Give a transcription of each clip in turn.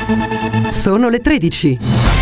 Sono le 13.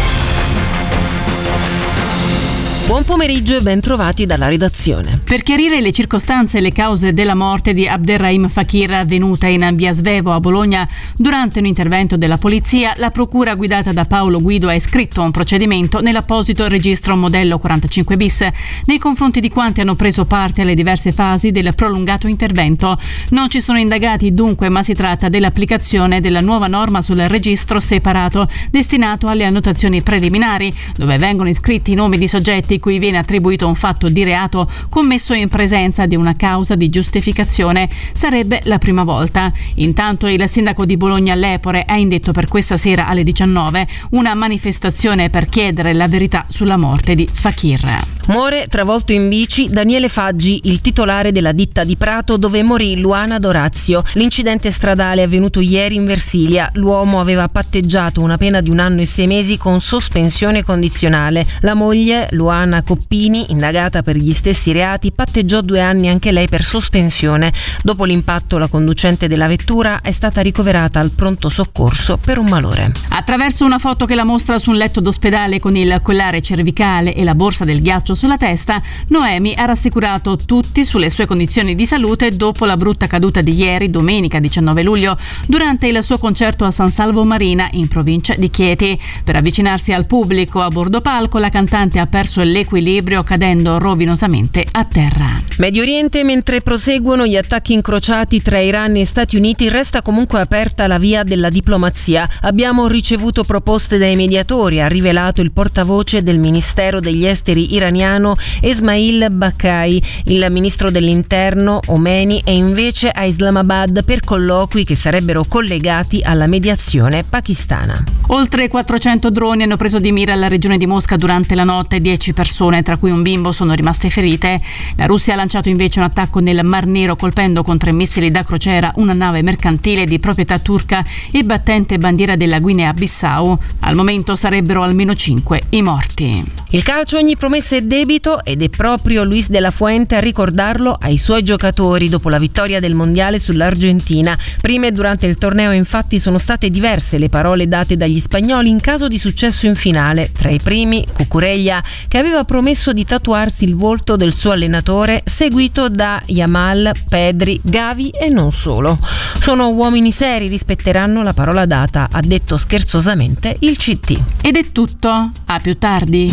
Buon pomeriggio e ben trovati dalla redazione. Per chiarire le circostanze e le cause della morte di Abderrahim Fakir avvenuta in via Svevo a Bologna durante un intervento della polizia, la procura guidata da Paolo Guido ha iscritto un procedimento nell'apposito registro modello 45 bis nei confronti di quanti hanno preso parte alle diverse fasi del prolungato intervento. Non ci sono indagati dunque, ma si tratta dell'applicazione della nuova norma sul registro separato destinato alle annotazioni preliminari, dove vengono iscritti i nomi di soggetti cui viene attribuito un fatto di reato commesso in presenza di una causa di giustificazione. Sarebbe la prima volta. Intanto il sindaco di Bologna Lepore ha indetto per questa sera alle 19 una manifestazione per chiedere la verità sulla morte di Fakir. Muore travolto in bici Daniele Faggi, il titolare della ditta di Prato dove morì Luana Dorazio. L'incidente stradale è avvenuto ieri in Versilia. L'uomo aveva patteggiato una pena di 1 anno e 6 mesi con sospensione condizionale. La moglie, Luana Coppini, indagata per gli stessi reati, patteggiò 2 anni anche lei per sospensione. Dopo l'impatto, la conducente della vettura è stata ricoverata al pronto soccorso per un malore. Attraverso una foto che la mostra su un letto d'ospedale con il collare cervicale e la borsa del ghiaccio sulla testa, Noemi ha rassicurato tutti sulle sue condizioni di salute dopo la brutta caduta di ieri, domenica 19 luglio, durante il suo concerto a San Salvo Marina in provincia di Chieti. Per avvicinarsi al pubblico a bordo palco, la cantante ha perso l'equilibrio cadendo rovinosamente a terra. Medio Oriente, mentre proseguono gli attacchi incrociati tra Iran e Stati Uniti, resta comunque aperta la via della diplomazia. Abbiamo ricevuto proposte dai mediatori, ha rivelato il portavoce del Ministero degli Esteri iraniano Esmail Bakai. Il ministro dell'Interno Omeni è invece a Islamabad per colloqui che sarebbero collegati alla mediazione pakistana. Oltre 400 droni hanno preso di mira la regione di Mosca durante la notte. 10 persone, tra cui un bimbo, sono rimaste ferite. La Russia ha lanciato invece un attacco nel Mar Nero colpendo con 3 missili da crociera una nave mercantile di proprietà turca e battente bandiera della Guinea-Bissau. Al momento sarebbero almeno 5 i morti. Il calcio ogni promessa è debito ed è proprio Luis de la Fuente a ricordarlo ai suoi giocatori dopo la vittoria del mondiale sull'Argentina. Prima e durante il torneo infatti sono state diverse le parole date dagli spagnoli in caso di successo in finale. Tra i primi Cucurella, che aveva promesso di tatuarsi il volto del suo allenatore, seguito da Yamal, Pedri, Gavi e non solo. Sono uomini seri, rispetteranno la parola data, ha detto scherzosamente il CT. Ed è tutto, a più tardi.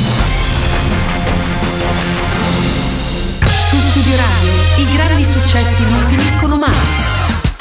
Su Studio Radio, i grandi successi non finiscono mai.